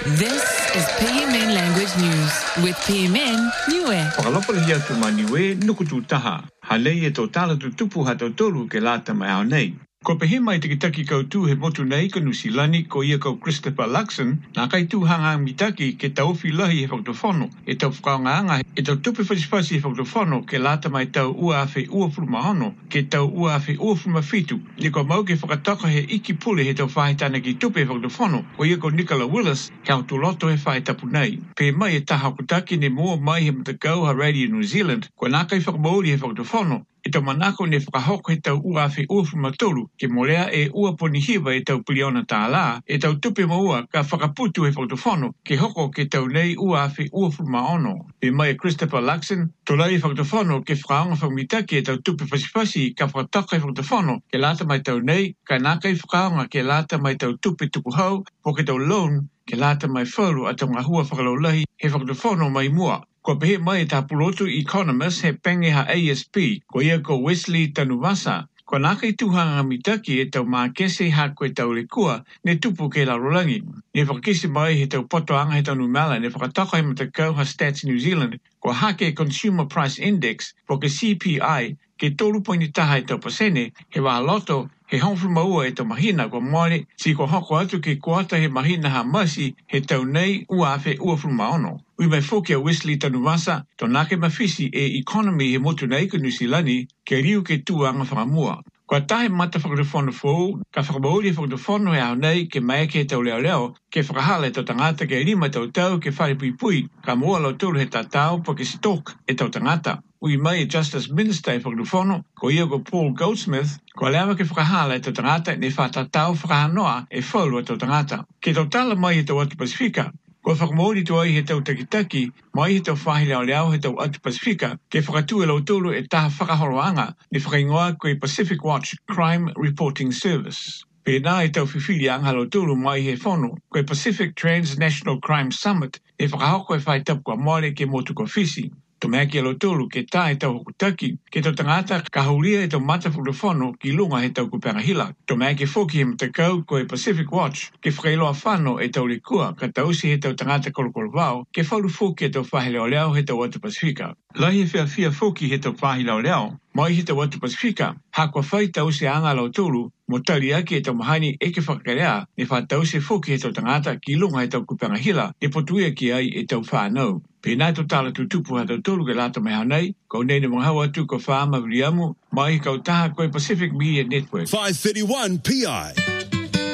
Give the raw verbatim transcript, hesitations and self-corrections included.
This is P M N Language News with P M N Niue. Whakalopole hia tu maniwe nukutu taha. Halei e tō tala tu tupu hato tolu ke lata mai au nei. Ko pehe mai te kitaki koutu he motu nei ka Nusilani ko ia ko Christopher Luxon na kai tu hanga mitaki ke tauwhi lahi he whaktofono. E tau whakaongaanga e tau tupe whasipasi he whaktofono ke lata mai tau ua awhi ua furumahono ke tau ua awhi ua furumafitu. Ni ko mau ke whakataka he iki pule he tau whahitana ki tupe he whaktofono ko ia ko Nicola Willis ke au tuloto he whahitapu nei. Pe mai e taha kutaki ne mua mai he matakau ha Radio New Zealand ko nā kai whakamauri he whaktofono. E tau manako ne whakahoko he tau ua awhi ua furumatolu ke morea e ua ponihiwa e tau piliona tāla e tau tupe maua ka whakaputu he whaktofono ke hoko ke tau nei ua awhi ua furumaono. Pe mai e Christopher Luxon tolai whaktofono ke whakaonga whamitaki e tau tupe whasipasi ka whakataka he whaktofono ke lata mai tau nei ka nākai whakaonga ke lata mai tau tupe tukuhau po ke tau loan ke lata mai whauru a tau ngahua whakalaulahi he whaktofono mai mua. Ko pehe mai e tapulotu Economist he penge ha A S P, ko ia ko Wesley Tanuvasa, ko nākai tuhanga mitaki e tau mākese ha koe tau lekua ne tupu ke la rolangi. Ne whakakisi mai he tau potoanga he tau numala ne whakataka he matakau ha Stats New Zealand, ko hake Consumer Price Index, po ke C P I, ke tolu poini taha e tau pasene, he wā loto, he hongfu maua e tau mahina ko moare, si ko hoko atu ke kuata he mahina ha masi he tau nei ua awhi ua furumaono. Ui mai whoki a Wesley Tanuvasa, tō nāke mawhisi e economy he motu nei ka Nusilani, ke riu ke tuanga whakamua. Kua tahe mata whakatofono fōu, ka whakamauri whakatofono he au nei ke mai ke tau leo leo, ke whakahale tau tangata ke rima tau tau ke whare pui pui, ka mua lau tūru he tātau po ke stok e tau tangata. Ui mai e Justice Minister e whakatofono, ko ia ko Paul Goldsmith, ko lewa ke whakahale tau tangata ne whatatau whakahanoa e whaulu a tau tangata. Ke tau tala mai e tau atu Pasifika, ko whakamauri tu ai he tau takitaki, mai he tau whahi leo leo he tau atu Pasifika, ke whakatue lau tūru e taha whakahoroanga, ne whakaingoa koe Pacific Watch Crime Reporting Service. Pēnā e tau whiwhiri anga lau tūru mai he whono, koe Pacific Transnational Crime Summit, e whakahoko e whai tapu kua moare ke motu ko whisi. To mea ki alo tolu ke tā e tau hokutaki, ke tau tangata ka hauria e tau mata whakatofono ki lunga he tau kupangahila. To mea ke whoki he matakau ko e Pacific Watch, ke whakailoa whano e tau lekua, ka tausi he tau tangata kolokolo vau, ke whauru whoki e tau whahi leo leo he tau atu Pasifika. Lahi e whia whia whoki he tau whahi leo leo, mai he tau atu Pasifika, ha kua whai tausi anga alo tolu, mo tali ake e tau mahani e ke whakarea, ne wha tausi whoki he tau tangata ki lunga he tau kupangahila, ne potuia ki ai e tau whanau. Pēnā tō tala tu tupu hata tolu ke lata mai hanei, ko nei ne mga hawa tu ko whaama viliamu, mai kau taha koe Pacific Media Network. five thirty-one P I